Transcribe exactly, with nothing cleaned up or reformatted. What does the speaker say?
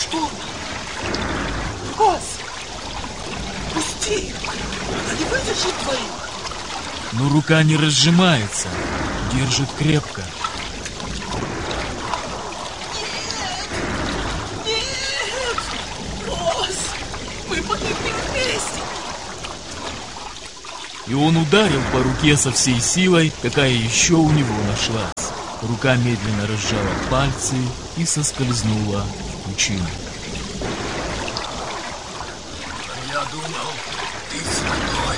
Что? Босс! Пусти! Она не выдержит твоих! Но рука не разжимается, держит крепко. Нет! Нет! Босс! Мы погибли вместе! И он ударил по руке со всей силой, какая еще у него нашлась. Рука медленно разжала пальцы и соскользнула в пучину. Я думал, ты святой.